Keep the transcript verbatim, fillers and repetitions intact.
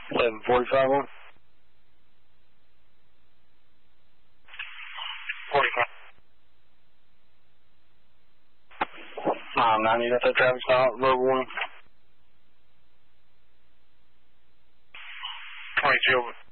eleven forty-five one. forty-five. Mile nine, you got that traffic stop, verbal one. twenty-two.